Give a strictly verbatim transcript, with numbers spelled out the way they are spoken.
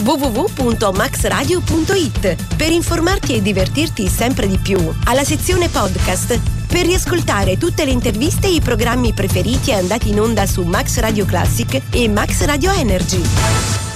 w w w punto max radio punto i t per informarti e divertirti sempre di più. Alla sezione podcast per riascoltare tutte le interviste e i programmi preferiti andati in onda su Max Radio Classic e Max Radio Energy.